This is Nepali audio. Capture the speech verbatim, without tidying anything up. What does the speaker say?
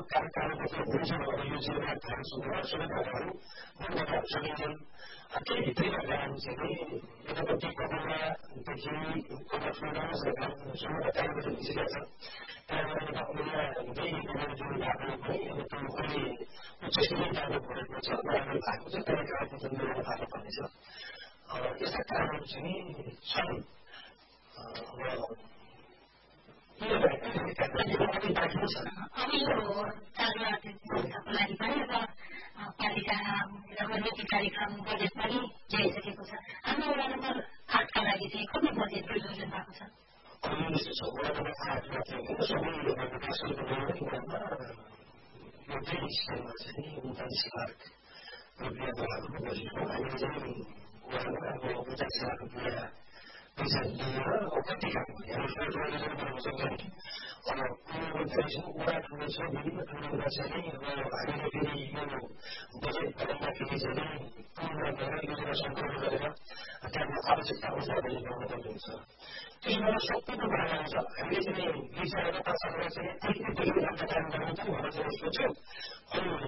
कार्यकालको हुन्छ भनेर यो जिल्ला ध्यान सुनेर सुविधाहरू बन्द सकिन्छन् त्यही भित्रैमा काम चाहिँ यतापट्टि कपिलादेखि कपिलफ्लुडन्स सुनेर त्यहाँबाट निस्केको छ त्यहाँबाट उनीहरूलाई हुँदै जुन भएको पनि अब त्यो अहिले उच्च स्तरीय भएको छ बराबर भएको छ तर कामको जुन निर्णय भएको भन्ने छ यस्ता कामहरू चाहिँ छन् अब यो चालु आर्थिक वर्षको लागि पनि अब पालिका अब नीति कार्यक्रम बजेट पनि ल्याइसकेको छ हाम्रो वडा नम्बर आठका लागि चाहिँ कति बजेट योजना भएको छ वडा नम्बर आठमा चाहिँ सबै विकासको वडामा एउटै स्थानमा चाहिँ उन्चालिस लाख रुपियाँ भएको बजेट हो हामीले चाहिँ वडामा अब उन्चालिस लाख रुपियाँ पैसा लिएर अब कति काम गर्ने अब योजना बनाउन सक्दैन अब कुनै चाहिँ वडा ठुलो छ विभिन्न ठुलो वडा चाहिँ अब हामीले फेरि यो बजेट बनाउँदाखेरि चाहिँ पूर्ण गरेर योजना सङ्कलन गरेर त्यहाँको आवश्यकता अनुसार बनाउनु पर्ने हुन्छ त्यसबाट सबैको भएर आउँछ हामीले चाहिँ दुई चार पाँच सालमा चाहिँ त्यति त्यति काम काम गर्नु भनेर चाहिँ सोच्यो अनि